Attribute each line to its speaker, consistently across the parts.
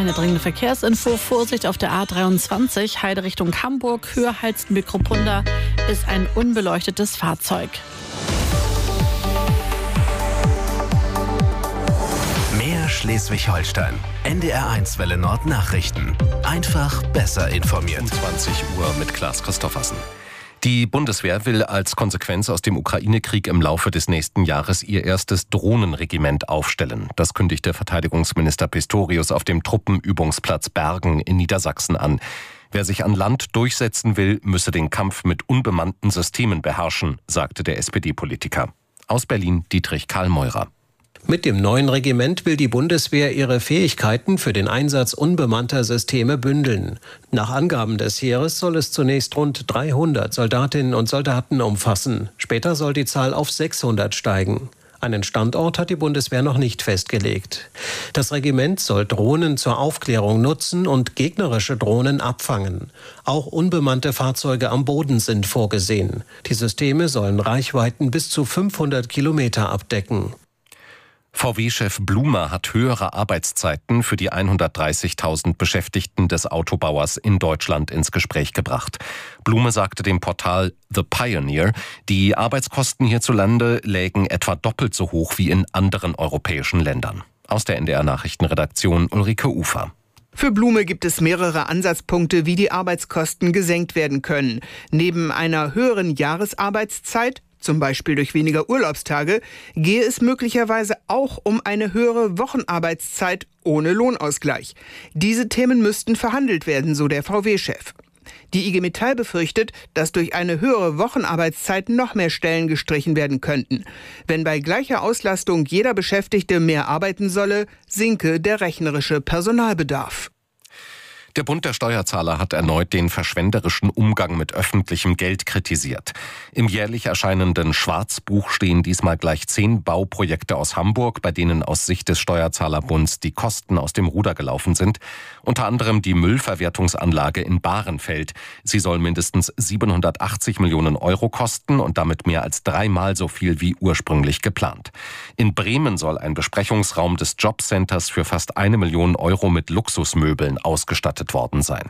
Speaker 1: Eine dringende Verkehrsinfo. Vorsicht auf der A23, Heide Richtung Hamburg. Höhe Halstenbek-Kruppunda ist ein unbeleuchtetes Fahrzeug.
Speaker 2: Mehr Schleswig-Holstein. NDR1 Welle Nord Nachrichten. Einfach besser informiert.
Speaker 3: Um 20 Uhr mit Klaas Christoffersen. Die Bundeswehr will als Konsequenz aus dem Ukraine-Krieg im Laufe des nächsten Jahres ihr erstes Drohnenregiment aufstellen. Das kündigte Verteidigungsminister Pistorius auf dem Truppenübungsplatz Bergen in Niedersachsen an. Wer sich an Land durchsetzen will, müsse den Kampf mit unbemannten Systemen beherrschen, sagte der SPD-Politiker. Aus Berlin Dietrich Karl Meurer.
Speaker 4: Mit dem neuen Regiment will die Bundeswehr ihre Fähigkeiten für den Einsatz unbemannter Systeme bündeln. Nach Angaben des Heeres soll es zunächst rund 300 Soldatinnen und Soldaten umfassen. Später soll die Zahl auf 600 steigen. Einen Standort hat die Bundeswehr noch nicht festgelegt. Das Regiment soll Drohnen zur Aufklärung nutzen und gegnerische Drohnen abfangen. Auch unbemannte Fahrzeuge am Boden sind vorgesehen. Die Systeme sollen Reichweiten bis zu 500 Kilometer abdecken.
Speaker 3: VW-Chef Blumer hat höhere Arbeitszeiten für die 130.000 Beschäftigten des Autobauers in Deutschland ins Gespräch gebracht. Blume sagte dem Portal The Pioneer, die Arbeitskosten hierzulande lägen etwa doppelt so hoch wie in anderen europäischen Ländern. Aus der NDR-Nachrichtenredaktion Ulrike Ufer.
Speaker 5: Für Blume gibt es mehrere Ansatzpunkte, wie die Arbeitskosten gesenkt werden können. Neben einer höheren Jahresarbeitszeit, zum Beispiel durch weniger Urlaubstage, gehe es möglicherweise auch um eine höhere Wochenarbeitszeit ohne Lohnausgleich. Diese Themen müssten verhandelt werden, so der VW-Chef. Die IG Metall befürchtet, dass durch eine höhere Wochenarbeitszeit noch mehr Stellen gestrichen werden könnten. Wenn bei gleicher Auslastung jeder Beschäftigte mehr arbeiten solle, sinke der rechnerische Personalbedarf.
Speaker 3: Der Bund der Steuerzahler hat erneut den verschwenderischen Umgang mit öffentlichem Geld kritisiert. Im jährlich erscheinenden Schwarzbuch stehen diesmal gleich 10 Bauprojekte aus Hamburg, bei denen aus Sicht des Steuerzahlerbunds die Kosten aus dem Ruder gelaufen sind. Unter anderem die Müllverwertungsanlage in Bahrenfeld. Sie soll mindestens 780 Millionen Euro kosten und damit mehr als 3-mal so viel wie ursprünglich geplant. In Bremen soll ein Besprechungsraum des Jobcenters für fast 1 Million Euro mit Luxusmöbeln ausgestattet worden sein.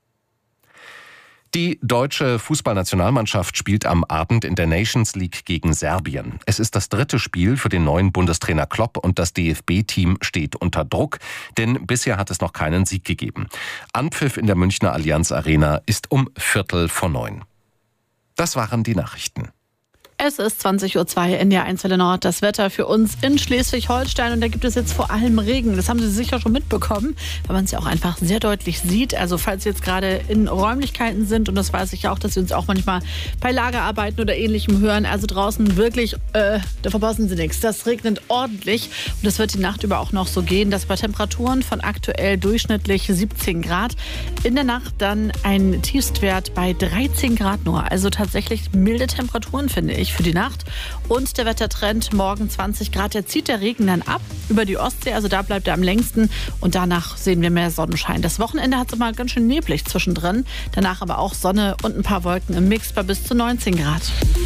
Speaker 3: Die deutsche Fußballnationalmannschaft spielt am Abend in der Nations League gegen Serbien. Es ist das 3. Spiel für den neuen Bundestrainer Klopp und das DFB-Team steht unter Druck, denn bisher hat es noch keinen Sieg gegeben. Anpfiff in der Münchner Allianz Arena ist um 8:45. Das waren die Nachrichten.
Speaker 1: Es ist 20:02 in der NDR1 Welle Nord. Das Wetter für uns in Schleswig-Holstein. Und da gibt es jetzt vor allem Regen. Das haben Sie sicher schon mitbekommen, weil man es ja auch einfach sehr deutlich sieht. Also falls Sie jetzt gerade in Räumlichkeiten sind, und das weiß ich auch, dass Sie uns auch manchmal bei Lagerarbeiten oder Ähnlichem hören. Also draußen wirklich, da verpassen Sie nichts. Das regnet ordentlich. Und das wird die Nacht über auch noch so gehen, dass bei Temperaturen von aktuell durchschnittlich 17 Grad in der Nacht dann ein Tiefstwert bei 13 Grad nur. Also tatsächlich milde Temperaturen, finde ich, für die Nacht. Und der Wettertrend morgen 20 Grad, der zieht der Regen dann ab über die Ostsee, also da bleibt er am längsten und danach sehen wir mehr Sonnenschein. Das Wochenende hat es immer ganz schön neblig zwischendrin, danach aber auch Sonne und ein paar Wolken im Mix bei bis zu 19 Grad.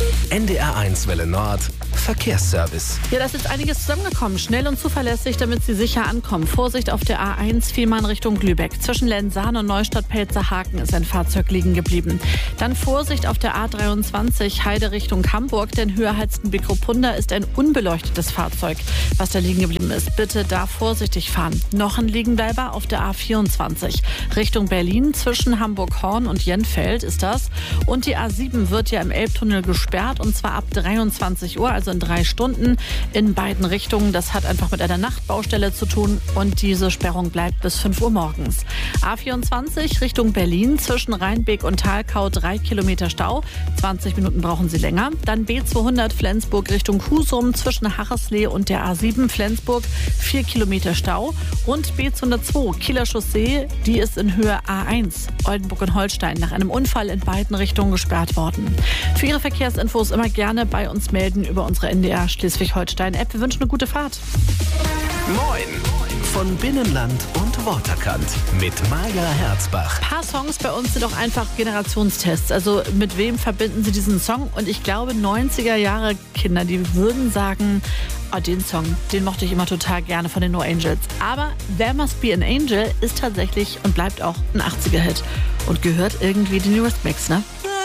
Speaker 2: NDR1 Welle Nord Verkehrsservice.
Speaker 1: Ja, da ist jetzt einiges zusammengekommen. Schnell und zuverlässig, damit Sie sicher ankommen. Vorsicht auf der A1 Fehmarn Richtung Lübeck. Zwischen Lenzahn und Neustadt-Pelzerhaken ist ein Fahrzeug liegen geblieben. Dann Vorsicht auf der A23 Heide Richtung Hamburg, denn höher Halstenbek-Kruppunda ist ein unbeleuchtetes Fahrzeug, was da liegen geblieben ist. Bitte da vorsichtig fahren. Noch ein Liegenbleiber auf der A24 Richtung Berlin. Zwischen Hamburg-Horn und Jenfeld ist das. Und die A7 wird ja im Elbtunnel gesperrt und zwar ab 23 Uhr, also in 3 Stunden in beiden Richtungen. Das hat einfach mit einer Nachtbaustelle zu tun und diese Sperrung bleibt bis 5 Uhr morgens. A24 Richtung Berlin zwischen Rheinbeek und Thalkau 3 Kilometer Stau. 20 Minuten brauchen Sie länger. Dann B200 Flensburg Richtung Husum zwischen Harreslee und der A7 Flensburg 4 Kilometer Stau. Und B202 Kieler Chaussee, die ist in Höhe A1 Oldenburg und Holstein nach einem Unfall in beiden Richtungen gesperrt worden. Für Ihre Verkehrsinfos immer gerne bei uns melden über unsere NDR Schleswig-Holstein-App. Wir wünschen eine gute Fahrt.
Speaker 2: Moin! von Binnenland und Waterkant mit Maja Herzbach.
Speaker 1: Ein paar Songs bei uns sind auch einfach Generationstests. Also mit wem verbinden Sie diesen Song? Und ich glaube, 90er Jahre Kinder, die würden sagen, den Song, den mochte ich immer total gerne von den No Angels. Aber There Must Be an Angel ist tatsächlich und bleibt auch ein 80er-Hit und gehört irgendwie den Eurythmics, ne?